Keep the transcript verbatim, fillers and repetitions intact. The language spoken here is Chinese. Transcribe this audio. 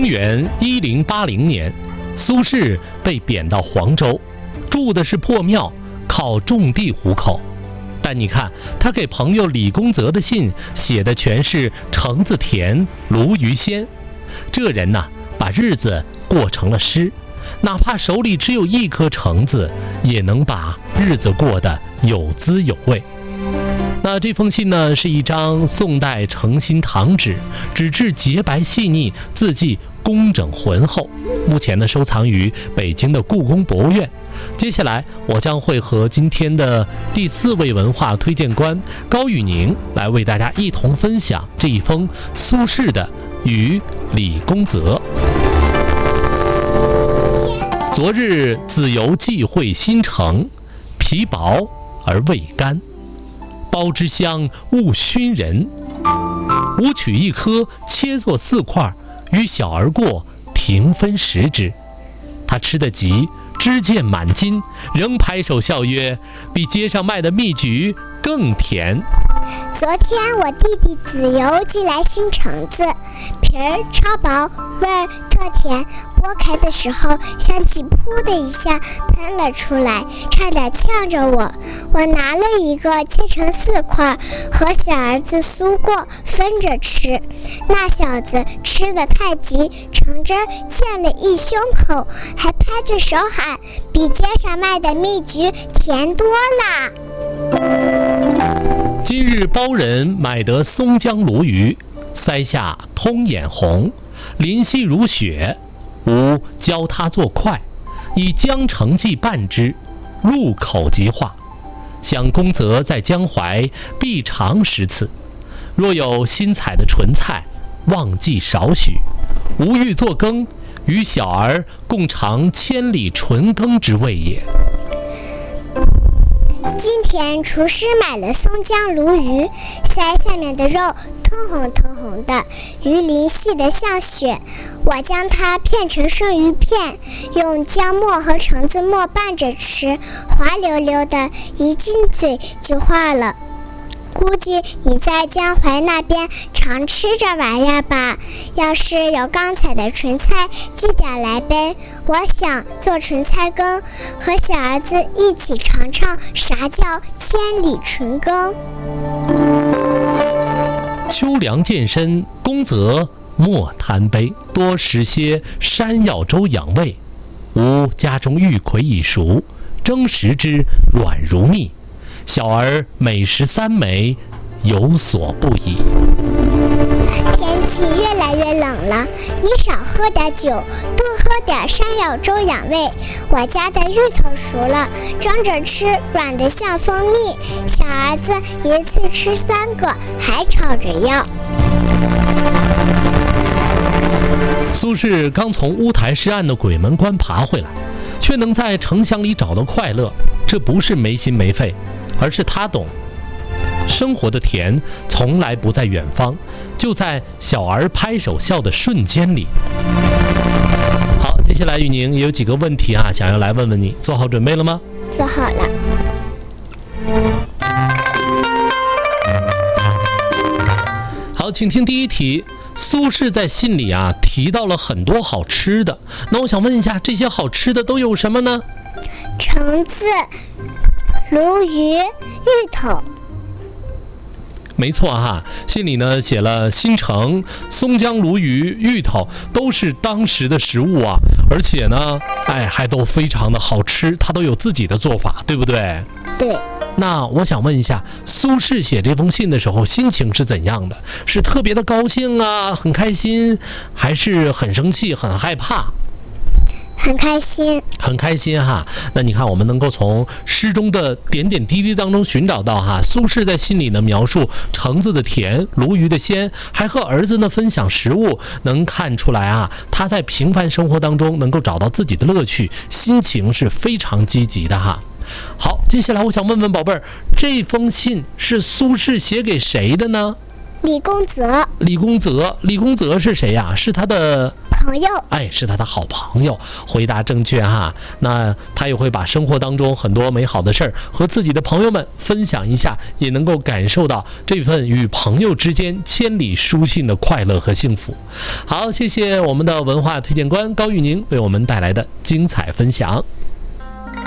公元一零八零年，苏轼被贬到黄州，住的是破庙，靠种地糊口。但你看他给朋友李公泽的信写的全是橙子甜、鲈鱼鲜。这人呐、啊，把日子过成了诗，哪怕手里只有一颗橙子，也能把日子过得有滋有味。那这封信呢，是一张宋代诚心唐纸，纸质洁白细腻，字迹工整浑厚，目前呢收藏于北京的故宫博物院。接下来我将会和今天的第四位文化推荐官高宇宁来为大家一同分享这一封苏轼的《与李公泽》。昨日子游寄会新城，皮薄而味甘，包之香勿熏人。吾取一颗切作四块，与小儿过，停分食之。他吃得急，知见满襟，仍拍手笑曰：“比街上卖的蜜橘更甜。” 昨天我弟弟子游寄来新橙子，皮儿超薄，味儿特甜，剥开的时候香气噗的一下喷了出来，差点呛着我。我拿了一个切成四块，和小儿子苏过分着吃。那小子吃得太急，橙汁溅了一胸口，还拍着手喊：“比街上卖的蜜橘甜多了。” 今日包人买得松江鲈鱼，腮下通眼红，鳞细如雪。吾教他做块，以江城计拌之，入口即化。想公泽在江淮必尝食此。若有新采的纯菜，忘记少许。吾欲做羹，与小儿共尝千里纯羹之味也。 今天厨师买了松江鲈鱼，腮下面的肉通红通红的，鱼鳞细得像雪。我将它片成生鱼片，用姜末和橙子末拌着吃，滑溜溜的，一进嘴就化了。估计你在江淮那边常吃这玩意儿吧？要是有刚采的纯菜，寄点来呗。我想做纯菜羹，和小儿子一起尝尝啥叫千里纯羹。 秋凉渐深，公泽莫贪杯，多食些山药粥养胃。吾家中玉葵已熟，蒸食之，软如蜜。小儿每食三枚，有所不已。 天气越来越冷了，你少喝点酒，多喝点山药粥养胃。我家的芋头熟了，蒸着吃，软得像蜂蜜。小儿子一次吃三个，还吵着要。 苏轼刚从乌台诗案的鬼门关爬回来，却能在城乡里找到快乐，这不是没心没肺，而是他懂生活的甜从来不在远方，就在小儿拍手笑的瞬间里。好，接下来宇宁有几个问题啊，想要来问问你，做好准备了吗？ 做好了。 好，请听第一题。苏轼在信里啊提到了很多好吃的，那我想问一下，这些好吃的都有什么呢？ 橙子、鲈鱼、芋头。 没错哈，信里呢写了新城、松江鲈鱼、芋头都是当时的食物啊，而且呢，哎，还都非常的好吃，它都有自己的做法，对不对？ 对。 那我想问一下，苏轼写这封信的时候心情是怎样的？是特别的高兴啊，很开心，还是很生气、很害怕？ 很开心， 很开心哈。那你看，我们能够从诗中的点点滴滴当中寻找到哈，苏轼在信里呢描述橙子的甜，鲈鱼的鲜，还和儿子呢分享食物，能看出来啊，他在平凡生活当中能够找到自己的乐趣，心情是非常积极的哈。好，接下来我想问问宝贝儿，这封信是苏轼写给谁的呢？ 李公泽。 李公泽，李公泽是谁呀？是他的朋友。 哎，是他的好朋友。回答正确哈。那他也会把生活当中很多美好的事儿和自己的朋友们分享一下，也能够感受到这份与朋友之间千里书信的快乐和幸福。好，谢谢我们的文化推荐官高玉宁为我们带来的精彩分享。